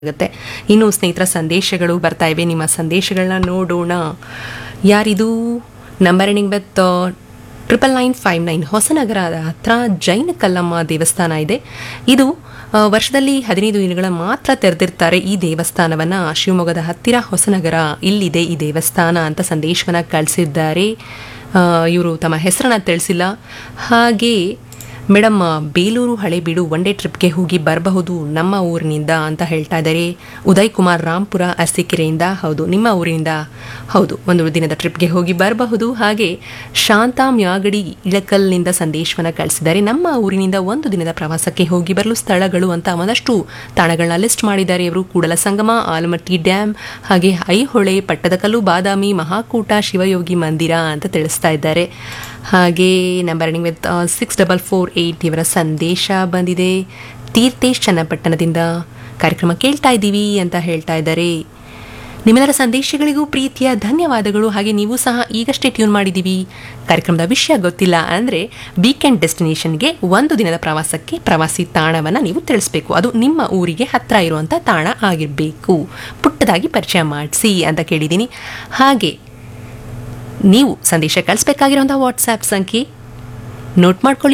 ಆಗುತ್ತೆ. ಇನ್ನು ಸ್ನೇಹಿತರ ಸಂದೇಶಗಳು ಬರ್ತಾ ಇವೆ. ನಿಮ್ಮ ಸಂದೇಶಗಳನ್ನ ನೋಡೋಣ. ಯಾರಿದು? ನಂಬರ್ ಎಂಡಿಂಗ್ ವಿತ್ 99959 ಹೊಸನಗರದ ಹತ್ರ ಜೈನ ಕಲ್ಲಮ್ಮ ದೇವಸ್ಥಾನ ಇದೆ. ಇದು ವರ್ಷದಲ್ಲಿ 15 ದಿನಗಳ ಮಾತ್ರ ತೆರೆದಿರ್ತಾರೆ ಈ ದೇವಸ್ಥಾನವನ್ನು. ಶಿವಮೊಗ್ಗದ ಹತ್ತಿರ ಹೊಸನಗರ ಇಲ್ಲಿದೆ ಈ ದೇವಸ್ಥಾನ ಅಂತ ಸಂದೇಶವನ್ನು ಕಳಿಸಿದ್ದಾರೆ. ಇವರು ತಮ್ಮ ಹೆಸರನ್ನ ತಿಳಿಸಿಲ್ಲ. ಹಾಗೆ madam, Belur Halebidu one day ಟ್ರಿಪ್ಗೆ ಹೋಗಿ ಬರಬಹುದು ನಮ್ಮ ಊರಿನಿಂದ ಅಂತ ಹೇಳ್ತಾ ಇದ್ದಾರೆ. ಉದಯ್ ಕುಮಾರ್ ರಾಂಪುರ ಅರಸೀಕೆರೆಯಿಂದ. ಹೌದು, ನಿಮ್ಮ ಊರಿನಿಂದ ಹೌದು, ಒಂದು ದಿನದ ಟ್ರಿಪ್ಗೆ ಹೋಗಿ ಬರಬಹುದು. ಹಾಗೆ ಶಾಂತಾ ಮ್ಯಾಗಡಿ ಇಳಕಲ್ನಿಂದ ಸಂದೇಶವನ್ನು ಕಳಿಸಿದ್ದಾರೆ. ನಮ್ಮ ಊರಿನಿಂದ ಒಂದು ದಿನದ ಪ್ರವಾಸಕ್ಕೆ ಹೋಗಿ ಬರಲು ಸ್ಥಳಗಳು ಅಂತ ಒಂದಷ್ಟು ತಾಣಗಳನ್ನ ಲಿಸ್ಟ್ ಮಾಡಿದ್ದಾರೆ ಇವರು. ಕೂಡಲ ಸಂಗಮ, ಆಲಮಟ್ಟಿ ಡ್ಯಾಮ್, ಹಾಗೆ ಐಹೊಳೆ, ಪಟ್ಟದಕಲ್ಲು, ಬಾದಾಮಿ, ಮಹಾಕೂಟ, ಶಿವಯೋಗಿ ಮಂದಿರ ಅಂತ ತಿಳಿಸ್ತಾ ಇದ್ದಾರೆ. ಹಾಗೆ ನಂಬರ್ ಎಂಡಿಂಗ್ ವಿತ್ 6448 ಇವರ ಸಂದೇಶ ಬಂದಿದೆ. ತೀರ್ಥೇಶ್ ಚನ್ನಪಟ್ಟಣದಿಂದ ಕಾರ್ಯಕ್ರಮ ಕೇಳ್ತಾ ಇದ್ದೀವಿ ಅಂತ ಹೇಳ್ತಾ ಇದ್ದಾರೆ. ನಿಮ್ಮೆಲ್ಲರ ಸಂದೇಶಗಳಿಗೂ ಪ್ರೀತಿಯ ಧನ್ಯವಾದಗಳು. ಹಾಗೆ ನೀವು ಸಹ ಈಗಷ್ಟೇ ಟ್ಯೂನ್ ಮಾಡಿದ್ದೀವಿ, ಕಾರ್ಯಕ್ರಮದ ವಿಷಯ ಗೊತ್ತಿಲ್ಲ ಅಂದರೆ ವೀಕೆಂಡ್ ಡೆಸ್ಟಿನೇಷನ್ಗೆ ಒಂದು ದಿನದ ಪ್ರವಾಸಕ್ಕೆ ಪ್ರವಾಸಿ ತಾಣವನ್ನು ನೀವು ತಿಳಿಸ್ಬೇಕು. ಅದು ನಿಮ್ಮ ಊರಿಗೆ ಹತ್ತಿರ ಇರುವಂಥ ತಾಣ ಆಗಿರಬೇಕು. ಪುಟ್ಟದಾಗಿ ಪರಿಚಯ ಮಾಡಿಸಿ ಅಂತ ಕೇಳಿದ್ದೀನಿ. ಹಾಗೆ ನೀವು ಸಂದೇಶ ಕಳಿಸ್ಬೇಕಾಗಿರೋಂಥ ವಾಟ್ಸ್ಆ್ಯಪ್ ಸಂಖ್ಯೆ ನೋಟ್ ಮಾಡ್ಕೊಳ್ಳಿ.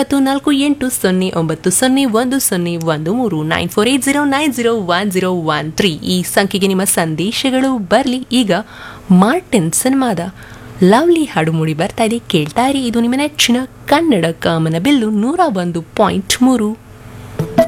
9480901013 9480901013 ಈ ಸಂಖ್ಯೆಗೆ ನಿಮ್ಮ ಸಂದೇಶಗಳು ಬರಲಿ. ಈಗ ಮಾರ್ಟಿನ್ ಸಿನಿಮಾದ ಲವ್ಲಿ ಹಾಡು ಮೂಡಿ ಬರ್ತಾ ಇದೆ, ಕೇಳ್ತಾ ಇರಿ. ಇದು ನಿಮ್ಮ ನೆಚ್ಚಿನ ಕನ್ನಡ ಕಾಮನಬಿಲ್ಲು 101.3